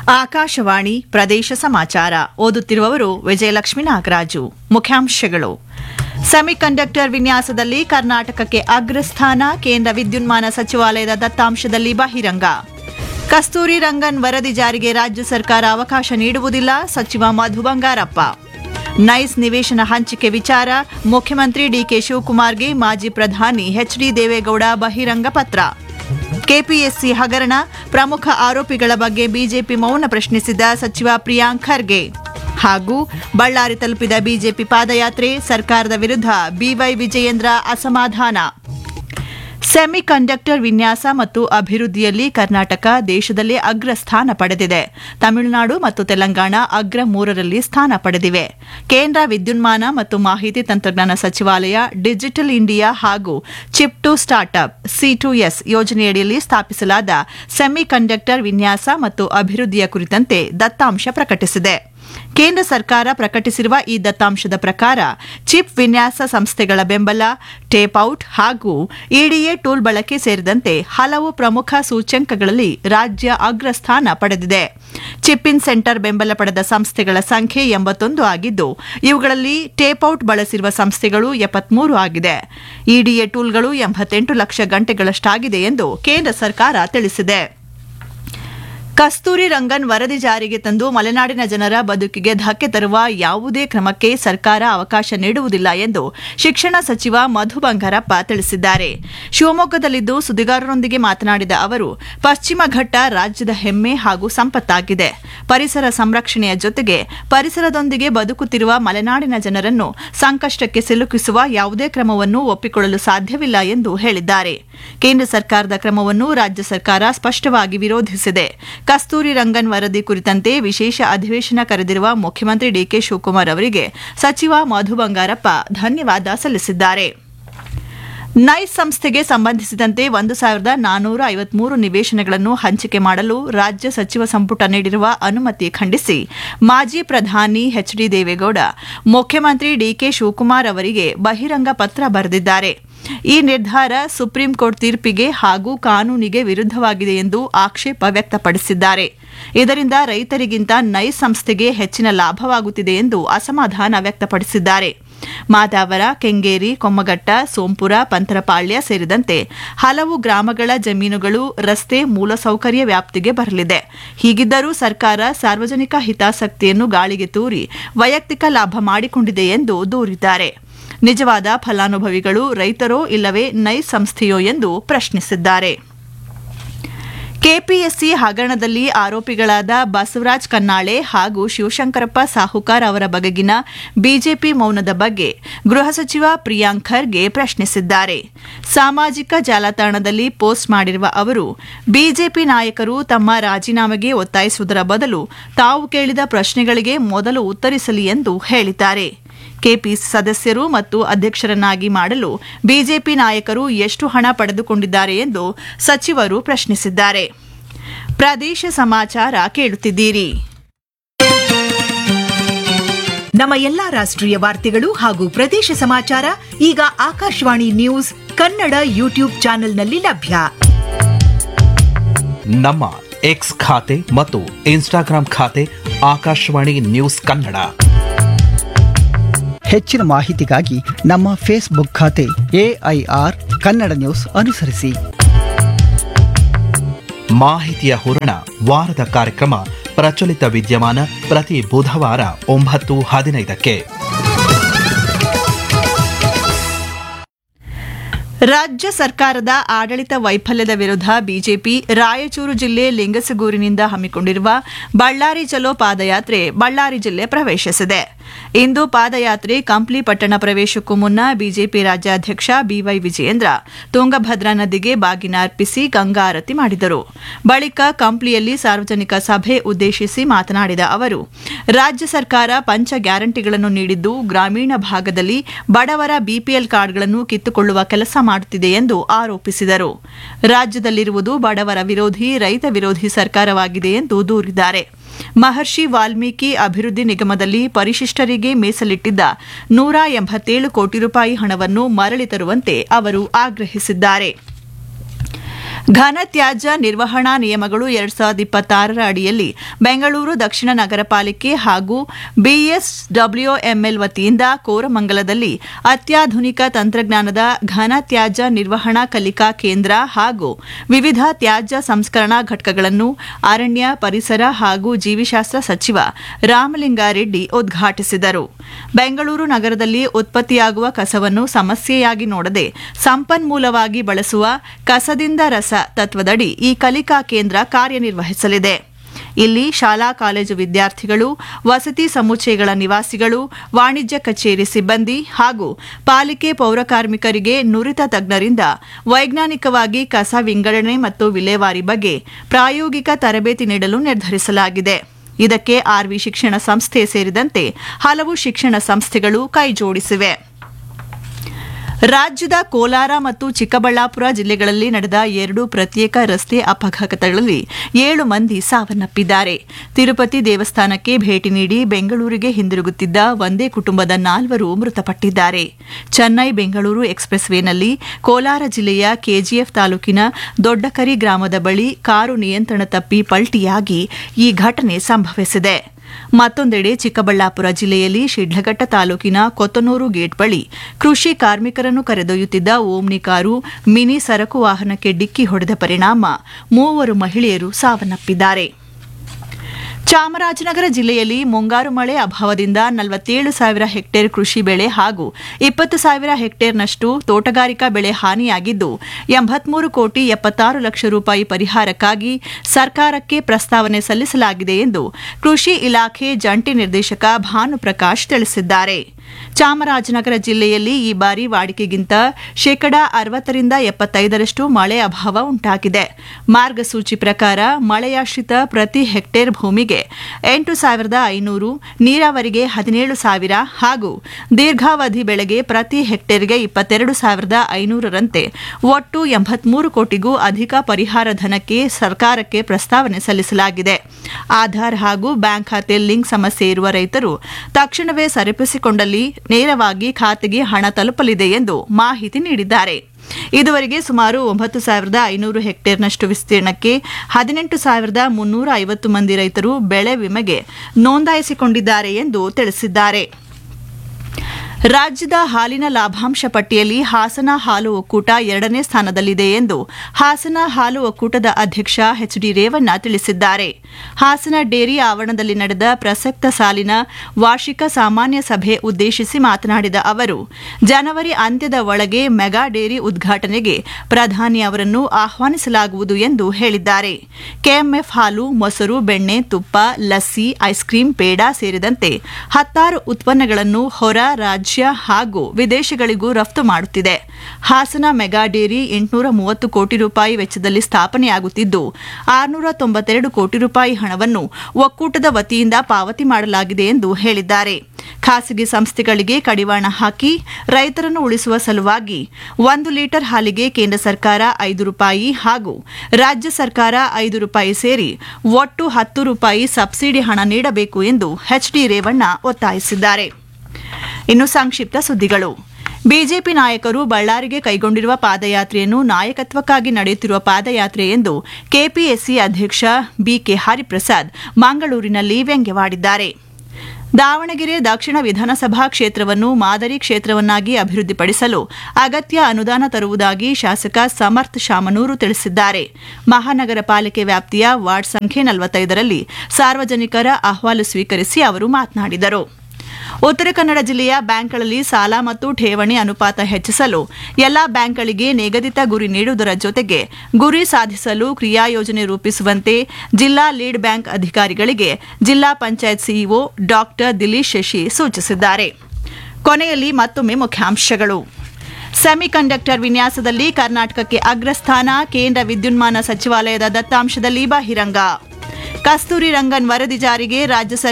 ಆಕಾಶವಾಣಿ ಪ್ರದೇಶ ಸಮಾಚಾರ ಓದುತ್ತಿರುವವರು ವಿಜಯಲಕ್ಷ್ಮೀ ನಾಗರಾಜು. ಮುಖ್ಯಾಂಶಗಳು: ಸೆಮಿಕಂಡಕ್ಟರ್ ವಿನ್ಯಾಸದಲ್ಲಿ ಕರ್ನಾಟಕಕ್ಕೆ ಅಗ್ರಸ್ಥಾನ, ಕೇಂದ್ರ ವಿದ್ಯುನ್ಮಾನ ಸಚಿವಾಲಯದ ದತ್ತಾಂಶದಲ್ಲಿ ಬಹಿರಂಗ. ಕಸ್ತೂರಿ ರಂಗನ್ ವರದಿ ಜಾರಿಗೆ ರಾಜ್ಯ ಸರ್ಕಾರ ಅವಕಾಶ ನೀಡುವುದಿಲ್ಲ, ಸಚಿವ ಮಧು ಬಂಗಾರಪ್ಪ. ನೈಸ್ ನಿವೇಶನ ಹಂಚಿಕೆ ವಿಚಾರ, ಮುಖ್ಯಮಂತ್ರಿ ಡಿಕೆ ಶಿವಕುಮಾರ್ಗೆ ಮಾಜಿ ಪ್ರಧಾನಿ ಎಚ್ಡಿ ದೇವೇಗೌಡ ಬಹಿರಂಗ ಪತ್ರ. ಕೆಪಿಎಸ್ಸಿ ಹಗರಣ, ಪ್ರಮುಖ ಆರೋಪಿಗಳ ಬಗ್ಗೆ ಬಿಜೆಪಿ ಮೌನ ಪ್ರಶ್ನಿಸಿದ ಸಚಿವ ಪ್ರಿಯಾಂಕ್ ಖರ್ಗೆ. ಹಾಗೂ ಬಳ್ಳಾರಿ ತಲುಪಿದ ಬಿಜೆಪಿ ಪಾದಯಾತ್ರೆ, ಸರ್ಕಾರದ ವಿರುದ್ಧ ಬಿವೈ ವಿಜಯೇಂದ್ರ ಅಸಮಾಧಾನ. ಸೆಮಿಕಂಡಕ್ಟರ್ ವಿನ್ಯಾಸ ಮತ್ತು ಅಭಿವೃದ್ಧಿಯಲ್ಲಿ ಕರ್ನಾಟಕ ದೇಶದಲ್ಲೇ ಅಗ್ರ ಸ್ಥಾನ ಪಡೆದಿದೆ. ತಮಿಳುನಾಡು ಮತ್ತು ತೆಲಂಗಾಣ ಅಗ್ರ 3ರಲ್ಲಿ ಸ್ಥಾನ ಪಡೆದಿವೆ. ಕೇಂದ್ರ ವಿದ್ಯುನ್ಮಾನ ಮತ್ತು ಮಾಹಿತಿ ತಂತ್ರಜ್ಞಾನ ಸಚಿವಾಲಯ ಡಿಜಿಟಲ್ ಇಂಡಿಯಾ ಹಾಗೂ ಚಿಪ್ ಟು ಸ್ಟಾರ್ಟ್ಅಪ್ C2S ಯೋಜನೆಯಡಿಯಲ್ಲಿ ಸ್ಥಾಪಿಸಲಾದ ಸೆಮಿಕಂಡಕ್ಟರ್ ವಿನ್ಯಾಸ ಮತ್ತು ಅಭಿವೃದ್ಧಿಯ ಕುರಿತಂತೆ ದತ್ತಾಂಶ ಪ್ರಕಟಿಸಿದೆ. ಕೇಂದ್ರ ಸರ್ಕಾರ ಪ್ರಕಟಿಸಿರುವ ಈ ದತ್ತಾಂಶದ ಪ್ರಕಾರ ಚಿಪ್ ವಿನ್ಯಾಸ ಸಂಸ್ಥೆಗಳ ಬೆಂಬಲ, ಟೇಪ್ಔಟ್ ಹಾಗೂ ಇಡಿಎ ಟೂಲ್ ಬಳಕೆ ಸೇರಿದಂತೆ ಹಲವು ಪ್ರಮುಖ ಸೂಚ್ಯಂಕಗಳಲ್ಲಿ ರಾಜ್ಯ ಅಗ್ರಸ್ಥಾನ ಪಡೆದಿದೆ. ಚಿಪ್ ಇನ್ ಸೆಂಟರ್ ಬೆಂಬಲ ಪಡೆದ ಸಂಸ್ಥೆಗಳ ಸಂಖ್ಯೆ 81 ಆಗಿದ್ದು, ಇವುಗಳಲ್ಲಿ ಟೇಪ್ಔಟ್ ಬಳಸಿರುವ ಸಂಸ್ಥೆಗಳು 73 ಆಗಿದೆ. ಇಡಿಎ ಟೂಲ್ಗಳು 88 ಲಕ್ಷ ಗಂಟೆಗಳಷ್ಟಾಗಿದೆ ಎಂದು ಕೇಂದ್ರ ಸರ್ಕಾರ ತಿಳಿಸಿದೆ. ಕಸ್ತೂರಿ ರಂಗನ್ ವರದಿ ಜಾರಿಗೆ ತಂದು ಮಲೆನಾಡಿನ ಜನರ ಬದುಕಿಗೆ ಧಕ್ಕೆ ತರುವ ಯಾವುದೇ ಕ್ರಮಕ್ಕೆ ಸರ್ಕಾರ ಅವಕಾಶ ನೀಡುವುದಿಲ್ಲ ಎಂದು ಶಿಕ್ಷಣ ಸಚಿವ ಮಧು ಬಂಗಾರಪ್ಪ ತಿಳಿಸಿದ್ದಾರೆ. ಶಿವಮೊಗ್ಗದಲ್ಲಿಂದು ಸುದ್ದಿಗಾರರೊಂದಿಗೆ ಮಾತನಾಡಿದ ಅವರು, ಪಶ್ಚಿಮ ಘಟ್ಟ ರಾಜ್ಯದ ಹೆಮ್ಮೆ ಹಾಗೂ ಸಂಪತ್ತಾಗಿದೆ. ಪರಿಸರ ಸಂರಕ್ಷಣೆಯ ಜೊತೆಗೆ ಪರಿಸರದೊಂದಿಗೆ ಬದುಕುತ್ತಿರುವ ಮಲೆನಾಡಿನ ಜನರನ್ನು ಸಂಕಷ್ಟಕ್ಕೆ ಸಿಲುಕಿಸುವ ಯಾವುದೇ ಕ್ರಮವನ್ನು ಒಪ್ಪಿಕೊಳ್ಳಲು ಸಾಧ್ಯವಿಲ್ಲ ಎಂದು ಹೇಳಿದ್ದಾರೆ. ಕೇಂದ್ರ ಸರ್ಕಾರದ ಕ್ರಮವನ್ನು ರಾಜ್ಯ ಸರ್ಕಾರ ಸ್ಪಷ್ಟವಾಗಿ ವಿರೋಧಿಸಿದೆ. ಕಸ್ತೂರಿ ರಂಗನ್ ವರದಿ ಕುರಿತಂತೆ ವಿಶೇಷ ಅಧಿವೇಶನ ಕರೆದಿರುವ ಮುಖ್ಯಮಂತ್ರಿ ಡಿಕೆ ಶಿವಕುಮಾರ್ ಅವರಿಗೆ ಸಚಿವ ಮಧು ಬಂಗಾರಪ್ಪ ಧನ್ಯವಾದ ಸಲ್ಲಿಸಿದ್ದಾರೆ. ನೈಸ್ ಸಂಸ್ಥೆಗೆ ಸಂಬಂಧಿಸಿದಂತೆ 1453 ನಿವೇಶನಗಳನ್ನು ಹಂಚಿಕೆ ಮಾಡಲು ರಾಜ್ಯ ಸಚಿವ ಸಂಪುಟ ನೀಡಿರುವ ಅನುಮತಿ ಖಂಡಿಸಿ ಮಾಜಿ ಪ್ರಧಾನಿ ಎಚ್ಡಿ ದೇವೇಗೌಡ ಮುಖ್ಯಮಂತ್ರಿ ಡಿಕೆ ಶಿವಕುಮಾರ್ ಅವರಿಗೆ ಬಹಿರಂಗ ಪತ್ರ ಬರೆದಿದ್ದಾರೆ. ಈ ನಿರ್ಧಾರ ಸುಪ್ರೀಂ ಕೋರ್ಟ್ ತೀರ್ಪಿಗೆ ಹಾಗೂ ಕಾನೂನಿಗೆ ವಿರುದ್ಧವಾಗಿದೆ ಎಂದು ಆಕ್ಷೇಪ ವ್ಯಕ್ತಪಡಿಸಿದ್ದಾರೆ. ಇದರಿಂದ ರೈತರಿಗಿಂತ ನೈಸ್ ಸಂಸ್ಥೆಗೆ ಹೆಚ್ಚಿನ ಲಾಭವಾಗುತ್ತಿದೆ ಎಂದು ಅಸಮಾಧಾನ ವ್ಯಕ್ತಪಡಿಸಿದ್ದಾರೆ. ಮಾದಾವರ, ಕೆಂಗೇರಿ, ಕೊಮ್ಮಘಟ್ಟ, ಸೋಂಪುರ, ಪಂತರಪಾಳ್ಯ ಸೇರಿದಂತೆ ಹಲವು ಗ್ರಾಮಗಳ ಜಮೀನುಗಳು ರಸ್ತೆ ಮೂಲಸೌಕರ್ಯ ವ್ಯಾಪ್ತಿಗೆ ಬರಲಿದೆ. ಹೀಗಿದ್ದರೂ ಸರ್ಕಾರ ಸಾರ್ವಜನಿಕ ಹಿತಾಸಕ್ತಿಯನ್ನು ಗಾಳಿಗೆ ತೂರಿ ವೈಯಕ್ತಿಕ ಲಾಭ ಮಾಡಿಕೊಂಡಿದೆ ಎಂದು ದೂರಿದ್ದಾರೆ. ನಿಜವಾದ ಫಲಾನುಭವಿಗಳು ರೈತರೋ ಇಲ್ಲವೇ ನೈಸ್ ಸಂಸ್ಥೆಯೋ ಎಂದು ಪ್ರಶ್ನಿಸಿದ್ದಾರೆ. ಕೆಪಿಎಸ್ಸಿ ಹಗರಣದಲ್ಲಿ ಆರೋಪಿಗಳಾದ ಬಸವರಾಜ್ ಕನ್ನಾಳೆ ಹಾಗೂ ಶಿವಶಂಕರಪ್ಪ ಸಾಹುಕಾರ್ ಅವರ ಬಗೆಗಿನ ಬಿಜೆಪಿ ಮೌನದ ಬಗ್ಗೆ ಗೃಹ ಸಚಿವ ಪ್ರಿಯಾಂಕ್ ಖರ್ಗೆ ಪ್ರಶ್ನಿಸಿದ್ದಾರೆ. ಸಾಮಾಜಿಕ ಜಾಲತಾಣದಲ್ಲಿ ಪೋಸ್ಟ್ ಮಾಡಿರುವ ಅವರು, ಬಿಜೆಪಿ ನಾಯಕರು ತಮ್ಮ ರಾಜೀನಾಮೆಗೆ ಒತ್ತಾಯಿಸುವುದರ ಬದಲು ತಾವು ಕೇಳಿದ ಪ್ರಶ್ನೆಗಳಿಗೆ ಮೊದಲು ಉತ್ತರಿಸಲಿ ಎಂದು ಹೇಳಿದ್ದಾರೆ. ಕೆಪಿಸಿ ಸದಸ್ಯರು ಮತ್ತು ಅಧ್ಯಕ್ಷರನ್ನಾಗಿ ಮಾಡಲು ಬಿಜೆಪಿ ನಾಯಕರು ಎಷ್ಟು ಹಣ ಪಡೆದುಕೊಂಡಿದ್ದಾರೆ ಎಂದು ಸಚಿವರು ಪ್ರಶ್ನಿಸಿದ್ದಾರೆ. ಪ್ರದೇಶ ಸಮಾಚಾರ ಕೇಳುತ್ತಿದ್ದೀರಿ. ನಮ್ಮ ಎಲ್ಲಾ ರಾಷ್ಟ್ರೀಯ ವಾರ್ತೆಗಳು ಹಾಗೂ ಪ್ರದೇಶ ಸಮಾಚಾರ ಈಗ ಆಕಾಶವಾಣಿ ನ್ಯೂಸ್ ಕನ್ನಡ ಯೂಟ್ಯೂಬ್ ಚಾನೆಲ್ನಲ್ಲಿ ಲಭ್ಯ. ನಮ್ಮ ಎಕ್ಸ್ ಖಾತೆ ಮತ್ತು ಇನ್ಸ್ಟಾಗ್ರಾಂ ಖಾತೆ ಆಕಾಶವಾಣಿ ನ್ಯೂಸ್ ಕನ್ನಡ. ಹೆಚ್ಚಿನ ಮಾಹಿತಿಗಾಗಿ ನಮ್ಮ ಫೇಸ್ಬುಕ್ ಖಾತೆ AIR ಕನ್ನಡ ನ್ಯೂಸ್ ಅನುಸರಿಸಿ. ಮಾಹಿತಿಯ ಹೂರಣ ವಾರದ ಕಾರ್ಯಕ್ರಮ ಪ್ರಚಲಿತ ವಿದ್ಯಮಾನ ಪ್ರತಿ ಬುಧವಾರ 9:15ಕ್ಕೆ. ರಾಜ್ಯ ಸರ್ಕಾರದ ಆಡಳಿತ ವೈಫಲ್ಯದ ವಿರುದ್ಧ ಬಿಜೆಪಿ ರಾಯಚೂರು ಜಿಲ್ಲೆ ಲಿಂಗಸಗೂರಿನಿಂದ ಹಮ್ಮಿಕೊಂಡಿರುವ ಬಳ್ಳಾರಿ ಚಲೋ ಪಾದಯಾತ್ರೆ ಬಳ್ಳಾರಿ ಜಿಲ್ಲೆ ಪ್ರವೇಶಿಸಿದೆ. ಇಂದು ಪಾದಯಾತ್ರೆ ಕಂಪ್ಲಿ ಪಟ್ಟಣ ಪ್ರವೇಶಕ್ಕೂ ಮುನ್ನ ಬಿಜೆಪಿ ರಾಜ್ಯಾಧ್ಯಕ್ಷ ಬಿವೈ ವಿಜಯೇಂದ್ರ ತುಂಗಭದ್ರಾ ನದಿಗೆ ಬಾಗಿನ ಅರ್ಪಿಸಿ ಗಂಗಾ ಆರತಿ ಮಾಡಿದರು. ಬಳಿಕ ಕಂಪ್ಲಿಯಲ್ಲಿ ಸಾರ್ವಜನಿಕ ಸಭೆ ಉದ್ದೇಶಿಸಿ ಮಾತನಾಡಿದ ಅವರು, ರಾಜ್ಯ ಸರ್ಕಾರ ಪಂಚ ಗ್ಯಾರಂಟಿಗಳನ್ನು ನೀಡಿದ್ದು ಗ್ರಾಮೀಣ ಭಾಗದಲ್ಲಿ ಬಡವರ ಬಿಪಿಎಲ್ ಕಾರ್ಡ್ಗಳನ್ನು ಕಿತ್ತುಕೊಳ್ಳುವ ಕೆಲಸ ಮಾಡುತ್ತಿದೆ ಎಂದು ಆರೋಪಿಸಿದರು. ರಾಜ್ಯದಲ್ಲಿರುವುದು ಬಡವರ ವಿರೋಧಿ, ರೈತ ವಿರೋಧಿ ಸರ್ಕಾರವಾಗಿದೆ ಎಂದು ದೂರಿದ್ದಾರೆ. ಮಹರ್ಷಿ ವಾಲ್ಮೀಕಿ ಅಭಿವೃದ್ಧಿ ನಿಗಮದಲ್ಲಿ ಪರಿಶಿಷ್ಟರಿಗೆ ಮೀಸಲಿಟ್ಟಿದ್ದ 187 ಕೋಟಿ ರೂಪಾಯಿ ಹಣವನ್ನು ಮರಳಿ ತರುವಂತೆ ಅವರು ಆಗ್ರಹಿಸಿದ್ದಾರೆ. ಘನತ್ಯಾಜ್ಯ ನಿರ್ವಹಣಾ ನಿಯಮಗಳು 2026 ಅಡಿಯಲ್ಲಿ ಬೆಂಗಳೂರು ದಕ್ಷಿಣ ನಗರ ಪಾಲಿಕೆ ಹಾಗೂ ಬಿಎಸ್ಡಬ್ಲ್ಯೂಎಂಎಲ್ ವತಿಯಿಂದ ಕೋರಮಂಗಲದಲ್ಲಿ ಅತ್ಯಾಧುನಿಕ ತಂತ್ರಜ್ಞಾನದ ಘನತ್ಯಾಜ್ಯ ನಿರ್ವಹಣಾ ಕಲಿಕಾ ಕೇಂದ್ರ ಹಾಗೂ ವಿವಿಧ ತ್ಯಾಜ್ಯ ಸಂಸ್ಕರಣಾ ಘಟಕಗಳನ್ನು ಅರಣ್ಯ ಪರಿಸರ ಹಾಗೂ ಜೀವಿಶಾಸ್ತ್ರ ಸಚಿವ ರಾಮಲಿಂಗಾರೆಡ್ಡಿ ಉದ್ಘಾಟಿಸಿದರು. ಬೆಂಗಳೂರು ನಗರದಲ್ಲಿ ಉತ್ಪತ್ತಿಯಾಗುವ ಕಸವನ್ನು ಸಮಸ್ಯೆಯಾಗಿ ನೋಡದೆ ಸಂಪನ್ಮೂಲವಾಗಿ ಬಳಸುವ ಕಸದಿಂದ ರಸ ತತ್ವದಡಿ ಈ ಕಲಿಕಾ ಕೇಂದ್ರ ಕಾರ್ಯನಿರ್ವಹಿಸಲಿದೆ. ಇಲ್ಲಿ ಶಾಲಾ ಕಾಲೇಜು ವಿದ್ಯಾರ್ಥಿಗಳು, ವಸತಿ ಸಮುಚ್ಚಯಗಳ ನಿವಾಸಿಗಳು, ವಾಣಿಜ್ಯ ಕಚೇರಿ ಸಿಬ್ಬಂದಿ ಹಾಗೂ ಪಾಲಿಕೆ ಪೌರಕಾರ್ಮಿಕರಿಗೆ ನುರಿತ ತಜ್ಞರಿಂದ ವೈಜ್ಞಾನಿಕವಾಗಿ ಕಸ ವಿಂಗಡಣೆ ಮತ್ತು ವಿಲೇವಾರಿ ಬಗ್ಗೆ ಪ್ರಾಯೋಗಿಕ ತರಬೇತಿ ನೀಡಲು ನಿರ್ಧರಿಸಲಾಗಿದೆ. ಇದಕ್ಕೆ ಆರ್ವಿ ಶಿಕ್ಷಣ ಸಂಸ್ಥೆ ಸೇರಿದಂತೆ ಹಲವು ಶಿಕ್ಷಣ ಸಂಸ್ಥೆಗಳು ಕೈಜೋಡಿಸಿವೆ. ರಾಜ್ಯದ ಕೋಲಾರ ಮತ್ತು ಚಿಕ್ಕಬಳ್ಳಾಪುರ ಜಿಲ್ಲೆಗಳಲ್ಲಿ ನಡೆದ 2 ಪ್ರತ್ಯೇಕ ರಸ್ತೆ ಅಪಘಾತಗಳಲ್ಲಿ 7 ಮಂದಿ ಸಾವನ್ನಪ್ಪಿದ್ದಾರೆ. ತಿರುಪತಿ ದೇವಸ್ಥಾನಕ್ಕೆ ಭೇಟಿ ನೀಡಿ ಬೆಂಗಳೂರಿಗೆ ಹಿಂದಿರುಗುತ್ತಿದ್ದ ಒಂದೇ ಕುಟುಂಬದ 4 ಮೃತಪಟ್ಟಿದ್ದಾರೆ. ಚೆನ್ನೈ ಬೆಂಗಳೂರು ಎಕ್ಸ್‌ಪ್ರೆಸ್ ವೇನಲ್ಲಿ ಕೋಲಾರ ಜಿಲ್ಲೆಯ ಕೆಜಿಎಫ್ ತಾಲೂಕಿನ ದೊಡ್ಡಕರಿ ಗ್ರಾಮದ ಬಳಿ ಕಾರು ನಿಯಂತ್ರಣ ತಪ್ಪಿ ಪಲ್ಟಿಯಾಗಿ ಈ ಘಟನೆ ಸಂಭವಿಸಿದೆ. ಮತ್ತೊಂದೆಡೆ ಚಿಕ್ಕಬಳ್ಳಾಪುರ ಜಿಲ್ಲೆಯಲ್ಲಿ ಶಿಡ್ಲಘಟ್ಟ ತಾಲೂಕಿನ ಕೊತ್ತನೂರು ಗೇಟ್ ಬಳಿ ಕೃಷಿ ಕಾರ್ಮಿಕರನ್ನು ಕರೆದೊಯ್ಯುತ್ತಿದ್ದ ಓಮ್ನಿ ಕಾರು ಮಿನಿ ಸರಕು ವಾಹನಕ್ಕೆ ಡಿಕ್ಕಿ ಹೊಡೆದ ಪರಿಣಾಮ 3 ಮಹಿಳೆಯರು ಸಾವನ್ನಪ್ಪಿದ್ದಾರೆ. ಚಾಮರಾಜನಗರ ಜಿಲ್ಲೆಯಲ್ಲಿ ಮುಂಗಾರು ಮಳೆ ಅಭಾವದಿಂದ 47,000 ಹೆಕ್ಟೇರ್ ಕೃಷಿ ಬೆಳೆ ಹಾಗೂ 20,000 ಹೆಕ್ಟೇರ್ನಷ್ಟು ತೋಟಗಾರಿಕಾ ಬೆಳೆ ಹಾನಿಯಾಗಿದ್ದು 83,76 ಲಕ್ಷ ರೂಪಾಯಿ ಪರಿಹಾರಕ್ಕಾಗಿ ಸರ್ಕಾರಕ್ಕೆ ಪ್ರಸ್ತಾವನೆ ಸಲ್ಲಿಸಲಾಗಿದೆ ಎಂದು ಕೃಷಿ ಇಲಾಖೆ ಜಂಟಿ ನಿರ್ದೇಶಕ ಭಾನುಪ್ರಕಾಶ್ ತಿಳಿಸಿದ್ದಾರೆ. ಚಾಮರಾಜನಗರ ಜಿಲ್ಲೆಯಲ್ಲಿ ಈ ಬಾರಿ ವಾಡಿಕೆಗಿಂತ 60-75% ಮಳೆ ಅಭಾವ ಉಂಟಾಗಿದೆ. ಮಾರ್ಗಸೂಚಿ ಪ್ರಕಾರ ಮಳೆಯಾಶ್ರಿತ ಪ್ರತಿ ಹೆಕ್ಟೇರ್ ಭೂಮಿಗೆ 8,500, ನೀರಾವರಿಗೆ 17,000 ಹಾಗೂ ದೀರ್ಘಾವಧಿ ಬೆಳೆಗೆ ಪ್ರತಿ ಹೆಕ್ಟೇರ್ಗೆ 22,500ರಂತೆ ಒಟ್ಟು 83 ಕೋಟಿಗೂ ಅಧಿಕ ಪರಿಹಾರ ಧನಕ್ಕೆ ಸರ್ಕಾರಕ್ಕೆ ಪ್ರಸ್ತಾವನೆ ಸಲ್ಲಿಸಲಾಗಿದೆ. ಆಧಾರ್ ಹಾಗೂ ಬ್ಯಾಂಕ್ ಖಾತೆ ಲಿಂಕ್ ಸಮಸ್ಯೆ ಇರುವ ರೈತರು ತಕ್ಷಣವೇ ಸರಿಪಡಿಸಿಕೊಂಡಲ್ಲಿ ನೇರವಾಗಿ ಖಾತೆಗೆ ಹಣ ತಲುಪಲಿದೆ ಎಂದು ಮಾಹಿತಿ ನೀಡಿದ್ದಾರೆ. ಇದುವರೆಗೆ ಸುಮಾರು 9,500 ಹೆಕ್ಟೇರ್ನಷ್ಟು ವಿಸ್ತೀರ್ಣಕ್ಕೆ 18,350 ಮಂದಿ ರೈತರು ಬೆಳೆ ವಿಮೆಗೆ ನೋಂದಾಯಿಸಿಕೊಂಡಿದ್ದಾರೆ ಎಂದು ತಿಳಿಸಿದ್ದಾರೆ. ರಾಜ್ಯದ ಹಾಲಿನ ಲಾಭಾಂಶ ಪಟ್ಟಿಯಲ್ಲಿ ಹಾಸನ ಹಾಲು ಒಕ್ಕೂಟ 2ನೇ ಸ್ಥಾನದಲ್ಲಿದೆ ಎಂದು ಹಾಸನ ಹಾಲು ಒಕ್ಕೂಟದ ಅಧ್ಯಕ್ಷ ಎಚ್ಡಿ ರೇವಣ್ಣ ತಿಳಿಸಿದ್ದಾರೆ. ಹಾಸನ ಡೇರಿ ಆವರಣದಲ್ಲಿ ನಡೆದ ಪ್ರಸಕ್ತ ಸಾಲಿನ ವಾರ್ಷಿಕ ಸಾಮಾನ್ಯ ಸಭೆ ಉದ್ದೇಶಿಸಿ ಮಾತನಾಡಿದ ಅವರು, ಜನವರಿ ಅಂತ್ಯದ ಒಳಗೆ ಮೆಗಾ ಡೇರಿ ಉದ್ಘಾಟನೆಗೆ ಪ್ರಧಾನಿ ಅವರನ್ನು ಆಹ್ವಾನಿಸಲಾಗುವುದು ಎಂದು ಹೇಳಿದ್ದಾರೆ. ಕೆಎಂಎಫ್ ಹಾಲು, ಮೊಸರು, ಬೆಣ್ಣೆ, ತುಪ್ಪ, ಲಸ್ಸಿ, ಐಸ್ ಕ್ರೀಂ, ಪೇಡ ಸೇರಿದಂತೆ 16 ಉತ್ಪನ್ನಗಳನ್ನು ಹೊರ ರಾಜ್ಯ ಹಾಗೂ ವಿದೇಶಗಳಿಗೂ ರಫ್ತು ಮಾಡುತ್ತಿದೆ. ಹಾಸನ ಮೆಗಾ ಡೇರಿ 830 ಕೋಟಿ ರೂಪಾಯಿ ವೆಚ್ಚದಲ್ಲಿ ಸ್ಥಾಪನೆಯಾಗುತ್ತಿದ್ದು 692 ಕೋಟಿ ರೂಪಾಯಿ ಹಣವನ್ನು ಒಕ್ಕೂಟದ ವತಿಯಿಂದ ಪಾವತಿ ಮಾಡಲಾಗಿದೆ ಎಂದು ಹೇಳಿದ್ದಾರೆ. ಖಾಸಗಿ ಸಂಸ್ಥೆಗಳಿಗೆ ಕಡಿವಾಣ ಹಾಕಿ ರೈತರನ್ನು ಉಳಿಸುವ ಸಲುವಾಗಿ 1 ಲೀಟರ್ ಹಾಲಿಗೆ ಕೇಂದ್ರ ಸರ್ಕಾರ 5 ರೂಪಾಯಿ ಹಾಗೂ ರಾಜ್ಯ ಸರ್ಕಾರ 5 ರೂಪಾಯಿ ಸೇರಿ ಒಟ್ಟು 10 ರೂಪಾಯಿ ಸಬ್ಸಿಡಿ ಹಣ ನೀಡಬೇಕು ಎಂದು ಎಚ್ಡಿ ರೇವಣ್ಣ ಒತ್ತಾಯಿಸಿದ್ದಾರೆ. ಇನ್ನು ಸಂಕ್ಷಿಪ್ತ ಸುದ್ದಿಗಳು. ಬಿಜೆಪಿ ನಾಯಕರು ಬಳ್ಳಾರಿಗೆ ಕೈಗೊಂಡಿರುವ ಪಾದಯಾತ್ರೆಯನ್ನು ನಾಯಕತ್ವಕ್ಕಾಗಿ ನಡೆಯುತ್ತಿರುವ ಪಾದಯಾತ್ರೆ ಎಂದು ಕೆಪಿಎಸ್ಸಿ ಅಧ್ಯಕ್ಷ ಬಿಕೆ ಹರಿಪ್ರಸಾದ್ ಮಂಗಳೂರಿನಲ್ಲಿ ವ್ಯಂಗ್ಯವಾಡಿದ್ದಾರೆ. ದಾವಣಗೆರೆ ದಕ್ಷಿಣ ವಿಧಾನಸಭಾ ಕ್ಷೇತ್ರವನ್ನು ಮಾದರಿ ಕ್ಷೇತ್ರವನ್ನಾಗಿ ಅಭಿವೃದ್ಧಿಪಡಿಸಲು ಅಗತ್ಯ ಅನುದಾನ ತರುವುದಾಗಿ ಶಾಸಕ ಸಮರ್ಥ್ ಶಾಮನೂರು ತಿಳಿಸಿದ್ದಾರೆ. ಮಹಾನಗರ ಪಾಲಿಕೆ ವ್ಯಾಪ್ತಿಯ ವಾರ್ಡ್ ಸಂಖ್ಯೆ 45ರಲ್ಲಿ ಸಾರ್ವಜನಿಕರ ಅಹವಾಲು ಸ್ವೀಕರಿಸಿ ಅವರು ಮಾತನಾಡಿದರು. ಉತ್ತರ ಕನ್ನಡ ಜಿಲ್ಲೆಯ ಬ್ಯಾಂಕ್ಗಳಲ್ಲಿ ಸಾಲ ಮತ್ತು ಠೇವಣಿ ಅನುಪಾತ ಹೆಚ್ಚಿಸಲು ಎಲ್ಲಾ ಬ್ಯಾಂಕ್ಗಳಿಗೆ ನಿಗದಿತ ಗುರಿ ನೀಡುವುದರ ಜೊತೆಗೆ ಗುರಿ ಸಾಧಿಸಲು ಕ್ರಿಯಾಯೋಜನೆ ರೂಪಿಸುವಂತೆ ಜಿಲ್ಲಾ ಲೀಡ್ ಬ್ಯಾಂಕ್ ಅಧಿಕಾರಿಗಳಿಗೆ ಜಿಲ್ಲಾ ಪಂಚಾಯತ್ ಸಿಇಒ ಡಾ ದಿಲೀಶ್ ಶಶಿ ಸೂಚಿಸಿದ್ದಾರೆ. ಕೊನೆಯಲ್ಲಿ ಮತ್ತೊಮ್ಮೆ ಮುಖ್ಯಾಂಶಗಳು. ಸೆಮಿಕಂಡಕ್ಟರ್ ವಿನ್ಯಾಸದಲ್ಲಿ ಕರ್ನಾಟಕಕ್ಕೆ ಅಗ್ರಸ್ಥಾನ, ಕೇಂದ್ರ ವಿದ್ಯುನ್ಮಾನ ಸಚಿವಾಲಯದ ದತ್ತಾಂಶದಲ್ಲಿ ಬಹಿರಂಗ. ಕಸ್ತೂರಿ ರಂಗನ್ ವರದಿ ಜಾರಿಗೆ ರಾಜ್ಯ